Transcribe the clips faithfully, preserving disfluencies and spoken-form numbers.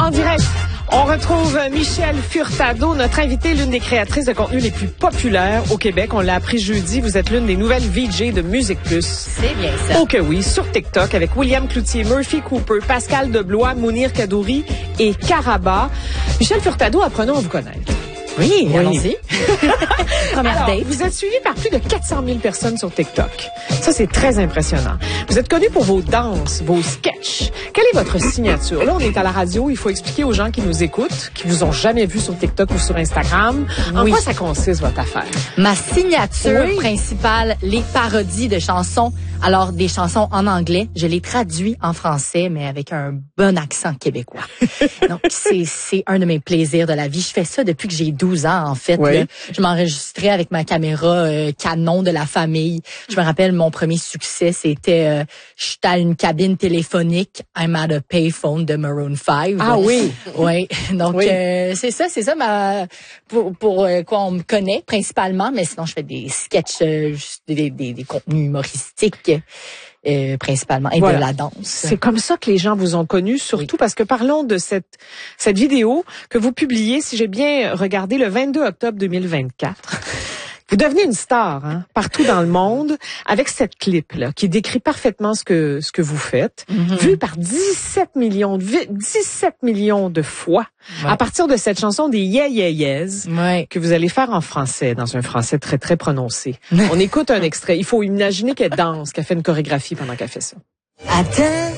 En direct, on retrouve Michel Furtado, notre invitée, l'une des créatrices de contenu les plus populaires au Québec. On l'a appris jeudi, vous êtes l'une des nouvelles V J de Musique Plus. C'est bien ça. Oh que oui, sur TikTok, avec William Cloutier, Murphy Cooper, Pascal Deblois, Mounir Kadouri et Caraba. Michel Furtado, apprenons à vous connaître. Oui, oui. allons-y. Première Alors, date. vous êtes suivi par plus de quatre cent mille personnes sur TikTok. Ça, c'est très impressionnant. Vous êtes connu pour vos danses, vos sketchs. Quelle est votre signature? Là, on est à la radio. Il faut expliquer aux gens qui nous écoutent, qui vous ont jamais vu sur TikTok ou sur Instagram, en oui. quoi ça consiste, votre affaire? Ma signature oui. principale, les parodies de chansons. Alors, des chansons en anglais. Je les traduis en français, mais avec un bon accent québécois. Donc, c'est, c'est un de mes plaisirs de la vie. Je fais ça depuis que j'ai douze ans, en fait. Oui. Là. Je m'enregistrais avec ma caméra euh, Canon de la famille. Je me rappelle, mon premier succès, c'était euh, j'étais à une cabine téléphonique, I'm at a payphone de Maroon five. Ah oui. Oui. Donc, oui. Euh, c'est ça, c'est ça ma pour, pour euh, quoi on me connaît principalement, mais sinon je fais des sketchs, euh, des, des, des contenus humoristiques. Euh, principalement et voilà. de la danse. C'est comme ça que les gens vous ont connu, surtout oui. parce que parlons de cette cette vidéo que vous publiez, si j'ai bien regardé, le vingt-deux octobre deux mille vingt-quatre. Vous devenez une star hein, partout dans le monde avec cette clip-là qui décrit parfaitement ce que ce que vous faites, mm-hmm. vu par dix-sept millions, dix-sept millions de fois ouais. à partir de cette chanson des Yeah Yeah Yeahs ouais. que vous allez faire en français, dans un français très très prononcé. On écoute un extrait. Il faut imaginer qu'elle danse, qu'elle fait une chorégraphie pendant qu'elle fait ça. Attends,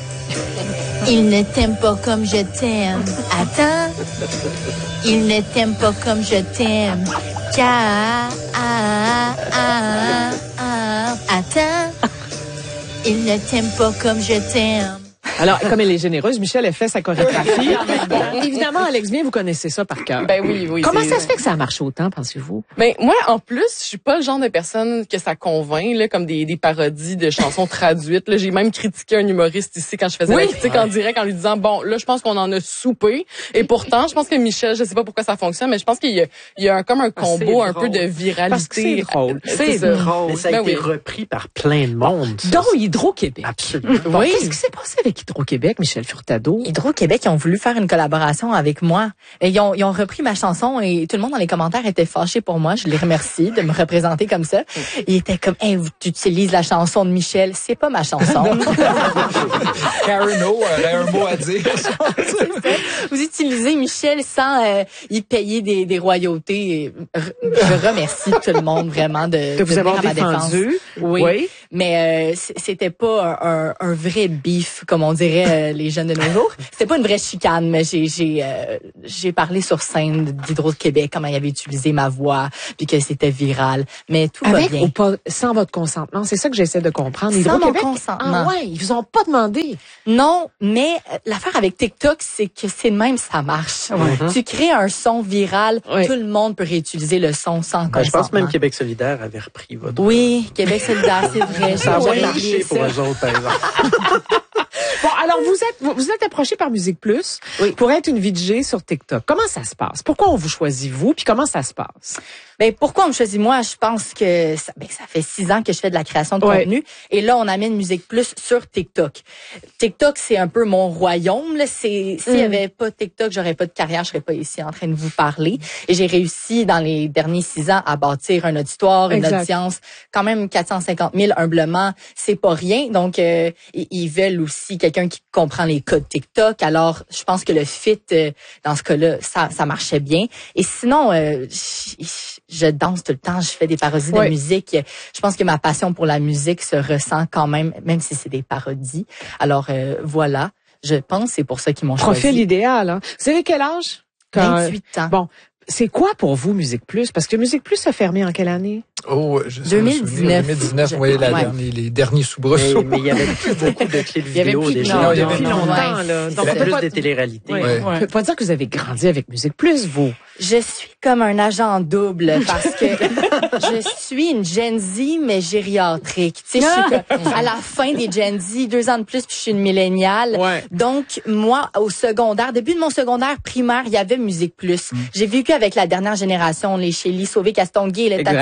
il ne t'aime pas comme je t'aime. Attends, il ne t'aime pas comme je t'aime. Car, ah, ah, ah, attends, il ne t'aime pas comme je t'aime. Alors, comme elle est généreuse, Michel a fait sa chorégraphie. Bon, évidemment, Alex, bien, vous connaissez ça par cœur. Ben oui, oui. Comment ça se fait que ça marche autant, pensez-vous? Ben moi, en plus, je suis pas le genre de personne que ça convainc, là, comme des, des parodies de chansons traduites. Là, j'ai même critiqué un humoriste ici quand je faisais oui. la critique ouais. en direct en lui disant bon, là, je pense qu'on en a soupé. Et pourtant, je pense que Michel, je sais pas pourquoi ça fonctionne, mais je pense qu'il y a, il y a un, comme un combo ah, un peu de viralité. Parce que c'est drôle. C'est, c'est drôle. Mais ça a ben été oui. repris par plein de monde. Dont Hydro-Québec. Absolument. Bon, oui. Qu'est-ce qui s'est passé avec Hydro-Québec, Michel Furtado? Hydro-Québec, ils ont voulu faire une collaboration avec moi. Et ils ont, ils ont repris ma chanson et tout le monde dans les commentaires était fâché pour moi. Je les remercie de me représenter comme ça. Ils étaient comme, hey, tu utilises la chanson de Michel. C'est pas ma chanson. Karen O aurait un mot à dire. Vous utilisez Michel sans euh, y payer des, des royautés. Je remercie tout le monde vraiment de, de vous de avoir venir à ma défense. Oui. oui. Mais euh, c'était pas un, un, un vrai beef, comme on dirait euh, les jeunes de nos jours. C'était pas une vraie chicane, mais j'ai j'ai euh, j'ai parlé sur scène d'Hydro-Québec comment ils avaient utilisé ma voix, puis que c'était viral. Mais tout Avec va bien. Ou pas, sans votre consentement, c'est ça que j'essaie de comprendre. Sans mon Hydro-Québec, consentement. Ah ouais, ils vous ont pas demandé. Non, mais euh, l'affaire avec TikTok, c'est que c'est de même ça marche. Mm-hmm. Tu crées un son viral, oui. tout le monde peut réutiliser le son sans consentement. Ben, je pense même Québec solidaire avait repris votre... Oui, Québec solidaire, c'est vrai. Ça a marché pour eux autres, par exemple. Bon, alors vous êtes vous, vous êtes approché par Musique Plus oui. pour être une V J sur TikTok. Comment ça se passe? Pourquoi on vous choisit vous? Puis comment ça se passe? Ben pourquoi on me choisit moi? Je pense que ça, ben, ça fait six ans que je fais de la création de ouais. contenu et là on amène Musique Plus sur TikTok. TikTok c'est un peu mon royaume. Là, c'est s'il y avait pas TikTok, j'aurais pas de carrière, je serais pas ici en train de vous parler. Et j'ai réussi dans les derniers six ans à bâtir un auditoire, une exact. audience, quand même quatre cent cinquante mille humblement, c'est pas rien. Donc euh, ils veulent aussi quelqu'un qui comprend les codes TikTok. Alors je pense que le fit euh, dans ce cas-là, ça ça marchait bien. Et sinon euh, je, je danse tout le temps, je fais des parodies oui. de musique. Je pense que ma passion pour la musique se ressent quand même, même si c'est des parodies. Alors euh, voilà, je pense que c'est pour ça qu'ils m'ont choisi. Profil idéal. Hein? Vous avez quel âge? Quand, vingt-huit ans. Bon, c'est quoi pour vous Musique Plus? Parce que Musique Plus a fermé en quelle année? Oh, je sais deux mille dix-neuf. deux mille dix-neuf, oui, la ouais. dernière, les derniers soubresauts. Mais, mais il y avait plus beaucoup de clips vidéo déjà. Non, il y avait plus longtemps, ouais. là. Donc, c'était plus pas... des téléréalités. Ouais. Ouais. On peut pas dire que vous avez grandi avec Musique Plus, vous. Je suis comme un agent double parce que je suis une Gen Z, mais gériatrique. Tu sais, je suis à la fin des Gen Z, deux ans de plus, puis je suis une milléniale. Ouais. Donc, moi, au secondaire, début de mon secondaire primaire, il y avait Musique Plus. Mm. J'ai vécu avec la dernière génération, les Shelly, Sauvé Castonguay, les Tatiana,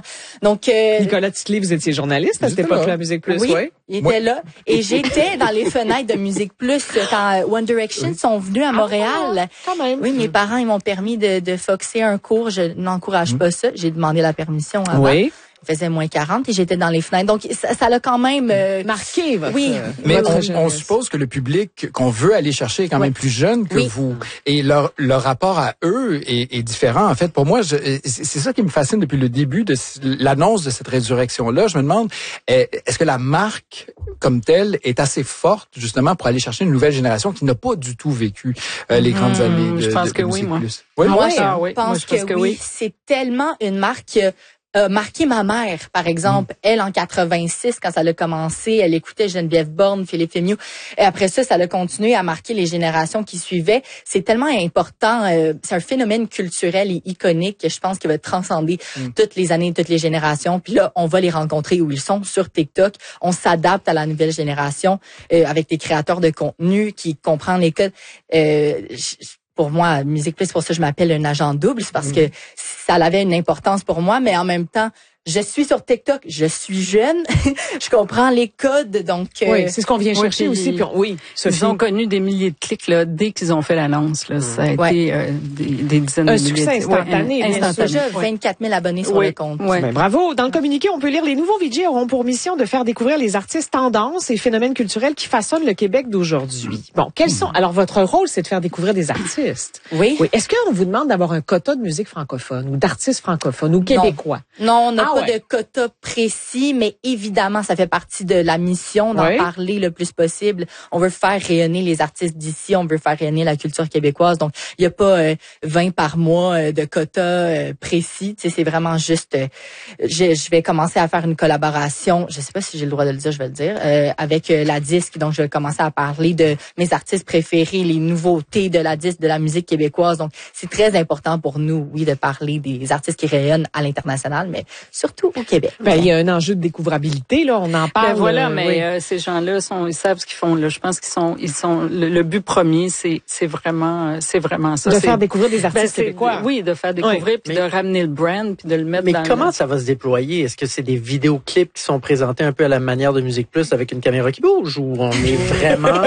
Donc euh, Nicolas Titley, vous étiez journaliste à cette époque-là, Musique Plus, oui. ouais. Il était Oui. là. Et j'étais dans les fenêtres de Musique Plus quand One Direction sont venus à Montréal. Ah, quand même. Oui, mes parents, ils m'ont permis de, de foxer un cours. Je n'encourage pas ça. J'ai demandé la permission avant. Oui. Il faisait moins quarante et j'étais dans les fenêtres. Donc, ça, ça l'a quand même... Euh, Marqué votre, oui. euh, Mais votre on, jeunesse. on suppose que le public qu'on veut aller chercher est quand Oui. même plus jeune que Oui. vous. Et leur, leur rapport à eux est, est différent. En fait, pour moi, je, c'est c'est ça qui me fascine depuis le début de l'annonce de cette résurrection-là. Je me demande, est-ce que la marque comme telle est assez forte justement pour aller chercher une nouvelle génération qui n'a pas du tout vécu euh, les grandes Mmh, années de je pense de que oui, Musique moi. Plus. Oui, Moi, ça, je oui. pense, Moi, je pense que, que oui. oui. C'est tellement une marque... Euh, a marqué ma mère, par exemple. Elle, en quatre-vingt-six, quand ça a commencé, elle écoutait Geneviève Borne, Philippe Fémieux. Et après ça, ça a continué à marquer les générations qui suivaient. C'est tellement important. Euh, c'est un phénomène culturel et iconique que je pense qu'il va transcender mm. toutes les années, toutes les générations. Puis là, on va les rencontrer où ils sont, sur TikTok. On s'adapte à la nouvelle génération euh, avec des créateurs de contenu qui comprennent les codes. Euh, Pour moi, Musique Plus, pour ça je m'appelle un agent double, c'est parce mmh. que ça avait une importance pour moi, mais en même temps, je suis sur TikTok, je suis jeune, je comprends les codes, donc... Euh, oui, c'est ce qu'on vient chercher oui, aussi. Puis on, oui, Sophie. Ils ont connu des milliers de clics là, dès qu'ils ont fait l'annonce. Là. Mmh. Ça a ouais. été euh, des, des dizaines un de milliers. Un succès instantané. Ouais, instantané. Déjà vingt-quatre mille abonnés sur oui. le compte. Ouais. Ben, bravo. Dans le communiqué, on peut lire les nouveaux V J auront pour mission de faire découvrir les artistes tendances et phénomènes culturels qui façonnent le Québec d'aujourd'hui. Bon, quels sont... Alors, votre rôle, c'est de faire découvrir des artistes. Oui. Oui. Est-ce qu'on vous demande d'avoir un quota de musique francophone ou d'artistes francophones ou québécois? Non, non on n'a ah, pas ouais. de quota précis, mais évidemment, ça fait partie de la mission d'en oui. parler le plus possible. On veut faire rayonner les artistes d'ici, on veut faire rayonner la culture québécoise. Donc, il n'y a pas euh, vingt par mois euh, de quota euh, précis. Tu sais, c'est vraiment juste... Euh, je, je vais commencer à faire une collaboration, je sais pas si j'ai le droit de le dire, je vais le dire, euh, avec euh, la disque. Donc, je vais commencer à parler de mes artistes préférés, les nouveautés de la disque, de la musique québécoise. Donc, c'est très important pour nous, oui, de parler des artistes qui rayonnent à l'international, mais surtout au Québec. Ben, il y a un enjeu de découvrabilité, là, on en parle. Ben voilà, mais oui. euh, ces gens-là sont, ils savent ce qu'ils font là. Je pense qu'ils sont, ils sont. Le, le but premier, c'est, c'est vraiment, c'est vraiment ça. De c'est, faire découvrir des artistes ben, québécois. Oui, de faire découvrir oui, puis mais, de ramener le brand puis de le mettre. Mais dans comment le... ça va se déployer? Est-ce que c'est des vidéoclips qui sont présentés un peu à la manière de Musique Plus avec une caméra qui bouge, ou on est vraiment,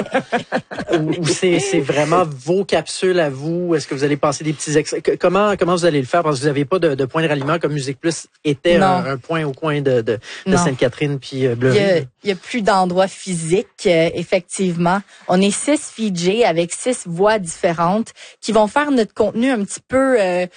ou, ou c'est, c'est vraiment vos capsules à vous? Est-ce que vous allez passer des petits ex... Comment comment vous allez le faire? Parce que vous n'avez pas de, de point de ralliement comme Musique Plus était un, un point au coin de, de, de Sainte-Catherine puis euh, Bleury. Il y a, il y a plus d'endroits physiques, euh, effectivement. On est six V J avec six voix différentes qui vont faire notre contenu un petit peu euh,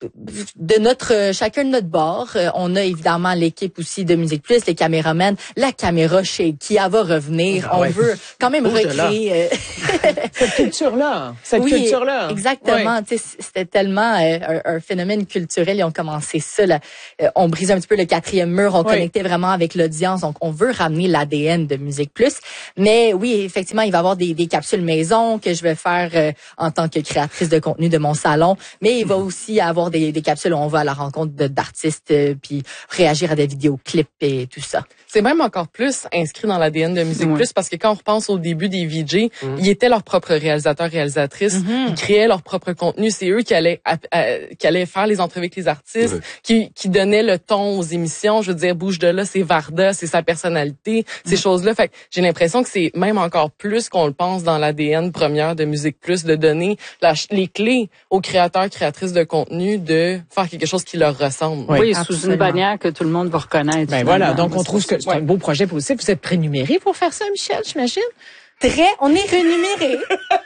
de notre euh, chacun de notre bord. Euh, on a évidemment l'équipe aussi de Musique Plus, les caméramans, la caméra chez qui elle va revenir. Ah on ouais. veut quand même Bouge recréer euh... cette culture-là. Cette oui, culture-là. Exactement. Oui. C'était tellement euh, un, un phénomène culturel. Ils ont commencé ça. Là. Euh, on brisait un petit peu le quatrième mur. On oui. connectait vraiment avec l'audience. Donc, on veut ramener l'A D N de Musique Plus. Mais oui, effectivement, il va y avoir des, des capsules maison que je vais faire euh, en tant que créatrice de contenu de mon salon. Mais il va aussi avoir des, des capsules où on va à la rencontre de, d'artistes euh, puis réagir à des vidéoclips et tout ça. C'est même encore plus inscrit dans l'A D N de Musique oui. Plus parce que quand on repense au début des V J, mmh. ils étaient leurs propres réalisateurs, réalisatrices. Mmh. Ils créaient leur propre contenu. C'est eux qui allaient, à, à, qui allaient faire les entrevues avec les artistes, mmh. qui, qui donnaient le ton aux émissions. Je veux dire, Bouge de là, c'est Varda, c'est sa personnalité, mmh. ces choses-là. Fait que j'ai l'impression que c'est même encore plus qu'on le pense dans l'A D N première de Musique Plus, de donner la, les clés aux créateurs, créatrices de contenu de faire quelque chose qui leur ressemble. Oui, oui sous une bannière que tout le monde va reconnaître. Ben voilà, donc on trouve que c'est ouais. un beau projet possible. Vous êtes prénuméré pour faire ça, Michel, j'imagine? Très, on est rémunéré.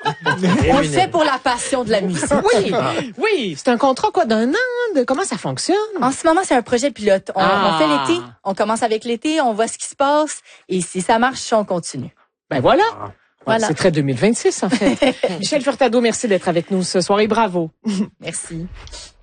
On le fait pour la passion de la musique. Oui, oui. C'est un contrat quoi d'un an? De comment ça fonctionne? En ce moment, c'est un projet pilote. On, ah. on fait l'été, on commence avec l'été, on voit ce qui se passe, et si ça marche, on continue. Ben voilà. Ah. Voilà. C'est très deux mille vingt-six, en fait. Michel Furtado, merci d'être avec nous ce soir et bravo. Merci.